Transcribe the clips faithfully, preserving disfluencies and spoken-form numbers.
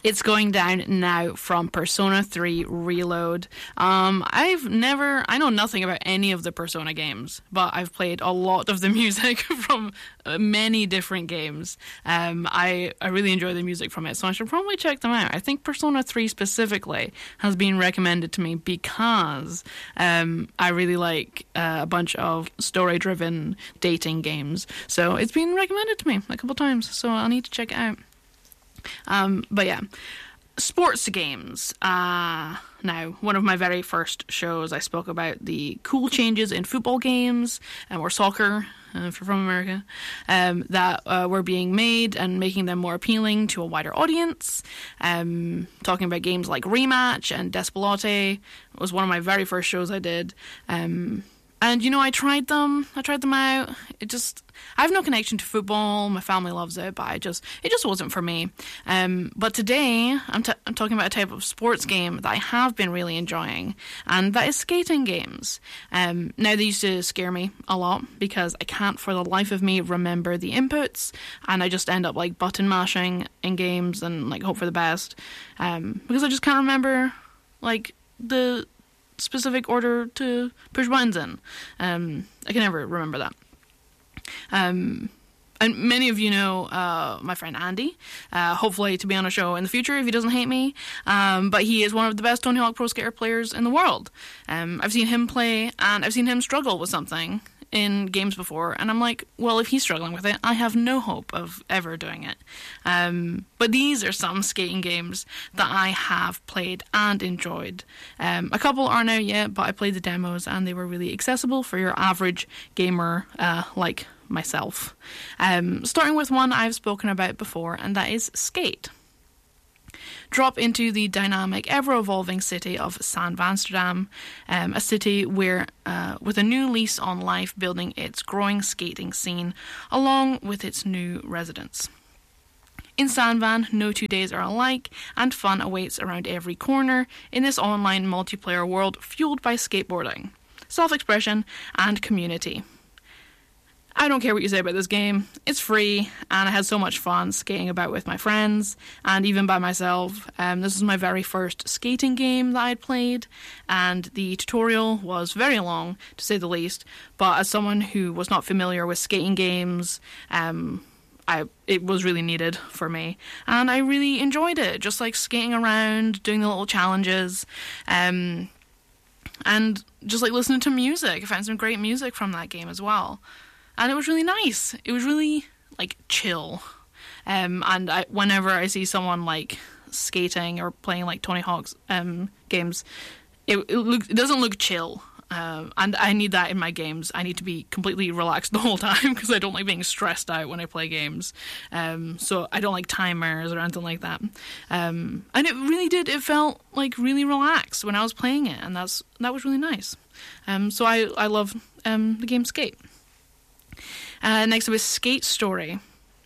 It's going down now from Persona three Reload. Um, I've never, I know nothing about any of the Persona games, but I've played a lot of the music from uh, many different games. Um, I, I really enjoy the music from it, so I should probably check them out. I think Persona three specifically has been recommended to me because um, I really like uh, a bunch of story-driven dating games. So it's been recommended to me a couple times, so I'll need to check it out. Um, but yeah, sports games. Uh, now, one of my very first shows, I spoke about the cool changes in football games, um, or soccer, uh, if you're from America, um, that uh, were being made and making them more appealing to a wider audience. Um, talking about games like Rematch and Despelote was one of my very first shows I did. Um, And, you know, I tried them. I tried them out. It just... I have no connection to football. My family loves it, but I just... It just wasn't for me. Um, but today, I'm, t- I'm talking about a type of sports game that I have been really enjoying, and that is skating games. Um, now, they used to scare me a lot, because I can't for the life of me remember the inputs, and I just end up, like, button mashing in games and, like, hope for the best. Um, because I just can't remember, like, the... specific order to push buttons in. Um, I can never remember that. Um, and many of you know uh, my friend Andy, uh, hopefully to be on a show in the future if he doesn't hate me, um, but he is one of the best Tony Hawk Pro Skater players in the world. Um, I've seen him play, and I've seen him struggle with something in games before, and I'm like, well, if he's struggling with it, I have no hope of ever doing it. Um, but these are some skating games that I have played and enjoyed. Um, a couple aren't out yet, but I played the demos, and they were really accessible for your average gamer uh, like myself. Um, starting with one I've spoken about before, and that is Skate. Drop into the dynamic, ever-evolving city of San Vansterdam, um, a city where, uh, with a new lease on life building its growing skating scene, along with its new residents. In San Van, no two days are alike, and fun awaits around every corner in this online multiplayer world fueled by skateboarding, self-expression, and community. I don't care what you say about this game. It's free, and I had so much fun skating about with my friends, and even by myself. Um, this was my very first skating game that I'd played, and the tutorial was very long, to say the least, but as someone who was not familiar with skating games, um, I it was really needed for me, and I really enjoyed it, just like skating around, doing the little challenges, um, and just like listening to music. I found some great music from that game as well. And it was really nice. It was really, like, chill. Um, and I, whenever I see someone, like, skating or playing, like, Tony Hawk's um, games, it, it, look, it doesn't look chill. Um, and I need that in my games. I need to be completely relaxed the whole time because I don't like being stressed out when I play games. Um, so I don't like timers or anything like that. Um, and it really did. It felt, like, really relaxed when I was playing it. And that's that was really nice. Um, so I, I love um, the game Skate. Uh, next up is Skate Story.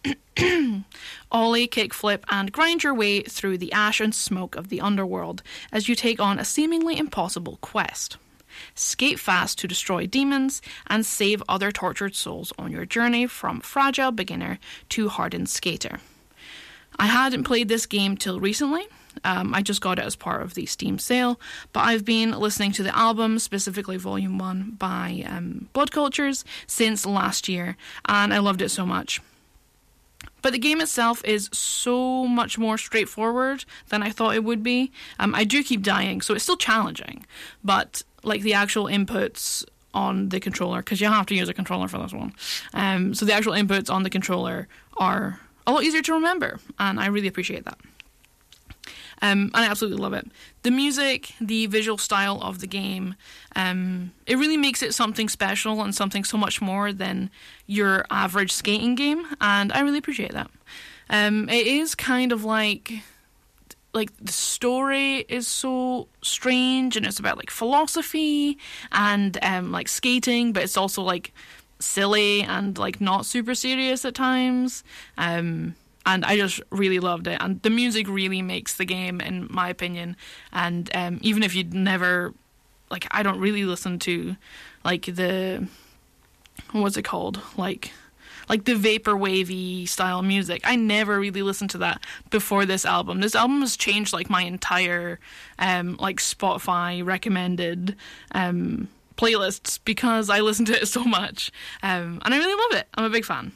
Ollie, kickflip, and grind your way through the ash and smoke of the underworld as you take on a seemingly impossible quest. Skate fast to destroy demons and save other tortured souls on your journey from fragile beginner to hardened skater. I hadn't played this game till recently. Um, I just got it as part of the Steam sale, but I've been listening to the album, specifically Volume one by um, Blood Cultures, since last year, and I loved it so much. But the game itself is so much more straightforward than I thought it would be. Um, I do keep dying, so it's still challenging, but like the actual inputs on the controller, because you have to use a controller for this one, um, so the actual inputs on the controller are a lot easier to remember, and I really appreciate that. Um, and I absolutely love it. The music, the visual style of the game, um, it really makes it something special and something so much more than your average skating game, and I really appreciate that. Um, it is kind of like, like the story is so strange, and it's about like philosophy and um, like skating, but it's also like silly and like not super serious at times. Um, And I just really loved it. And the music really makes the game, in my opinion. And um, even if you'd never... Like, I don't really listen to, like, the... What's it called? Like, like the vaporwavy style music. I never really listened to that before this album. This album has changed like my entire um, like Spotify recommended um, playlists because I listen to it so much, um, and I really love it. I'm a big fan.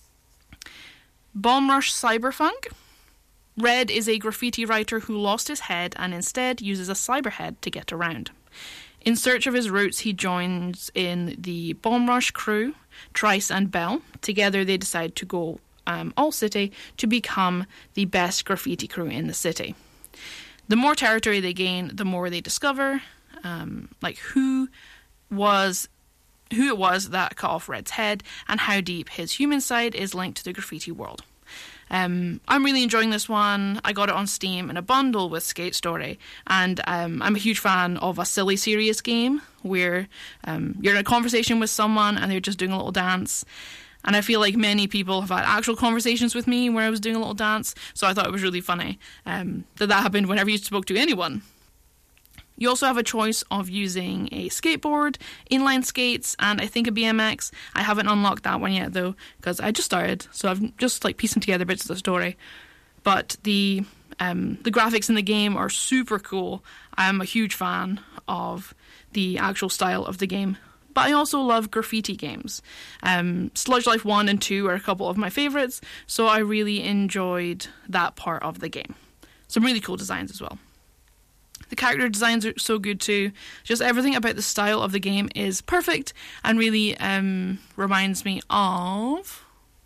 Bomb Rush Cyberfunk. Red is a graffiti writer who lost his head and instead uses a cyberhead to get around. In search of his roots, he joins in the Bomb Rush crew, Trice and Bell. Together they decide to go um, all city to become the best graffiti crew in the city. The more territory they gain, the more they discover um, like who was who it was that cut off Red's head and how deep his human side is linked to the graffiti world. Um, I'm really enjoying this one. I got it on Steam in a bundle with Skate Story, and um, I'm a huge fan of a silly, serious game where um, you're in a conversation with someone and they're just doing a little dance. And I feel like many people have had actual conversations with me where I was doing a little dance, so I thought it was really funny um, that that happened whenever you spoke to anyone. You also have a choice of using a skateboard, inline skates, and I think a B M X. I haven't unlocked that one yet though, because I just started, so I'm just like piecing together bits of the story. But the um, the graphics in the game are super cool. I'm a huge fan of the actual style of the game. But I also love graffiti games. Um, Sludge Life one and two are a couple of my favourites, so I really enjoyed that part of the game. Some really cool designs as well. The character designs are so good too. Just everything about the style of the game is perfect and really um, reminds me of...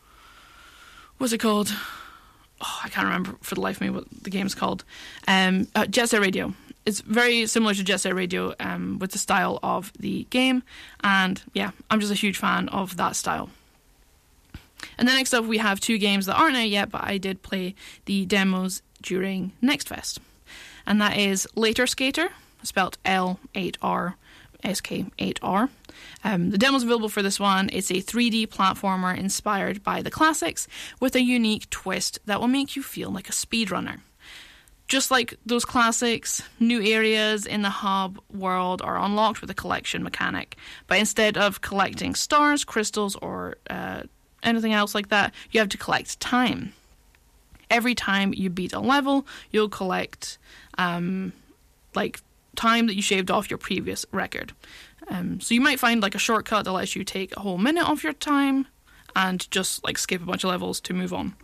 What's it called? Oh, I can't remember for the life of me what the game's called. Um, uh, Jet Set Radio. It's very similar to Jet Set Radio um, with the style of the game. And yeah, I'm just a huge fan of that style. And then next up we have two games that aren't out yet, but I did play the demos during Next Fest. And that is Later Skater, spelled L eight R S K eight R. Um, the demo's available for this one. It's a three D platformer inspired by the classics with a unique twist that will make you feel like a speedrunner. Just like those classics, new areas in the hub world are unlocked with a collection mechanic. But instead of collecting stars, crystals, or uh, anything else like that, you have to collect time. Every time you beat a level, you'll collect um, like time that you shaved off your previous record. Um, so you might find like a shortcut that lets you take a whole minute off your time and just like skip a bunch of levels to move on.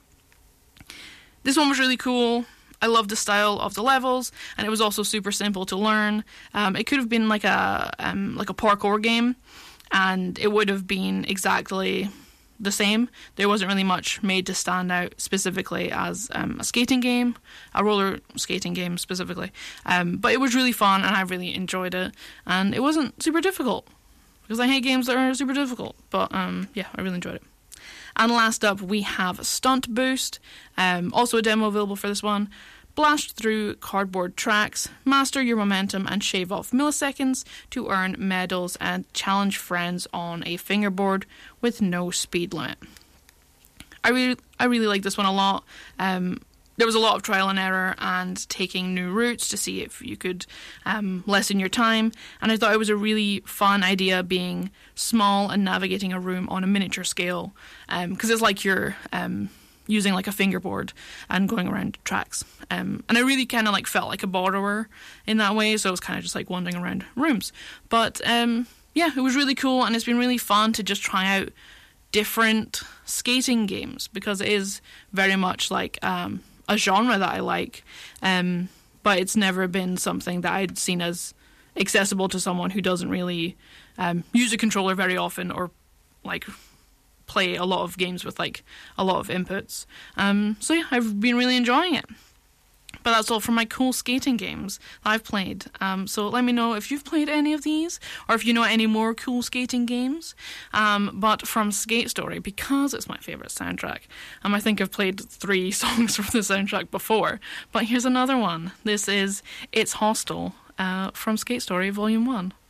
This one was really cool. I loved the style of the levels, and it was also super simple to learn. Um, it could have been like a um, like a parkour game, and it would have been exactly the same. There wasn't really much made to stand out specifically as um, a skating game, a roller skating game specifically. Um, but it was really fun, and I really enjoyed it. And it wasn't super difficult, because I hate games that are super difficult. But um, yeah, I really enjoyed it. And last up, we have Stunt Boost, um, also a demo available for this one. Blast through cardboard tracks, master your momentum, and shave off milliseconds to earn medals and challenge friends on a fingerboard with no speed limit. I really, I really like this one a lot. Um, there was a lot of trial and error and taking new routes to see if you could um, lessen your time. And I thought it was a really fun idea being small and navigating a room on a miniature scale, because um, it's like you're um, using like a fingerboard and going around tracks. Um, and I really kind of like felt like a borrower in that way, so I was kind of just like wandering around rooms. But um, yeah, it was really cool, and it's been really fun to just try out different skating games, because it is very much like um, a genre that I like, um, but it's never been something that I'd seen as accessible to someone who doesn't really um, use a controller very often, or like play a lot of games with like a lot of inputs. Um, so yeah, I've been really enjoying it. But that's all from my cool skating games that I've played. Um, so let me know if you've played any of these, or if you know any more cool skating games. Um, but from Skate Story, because it's my favourite soundtrack, um, I think I've played three songs from the soundtrack before. But here's another one. This is It's Hostile uh, from Skate Story Volume one.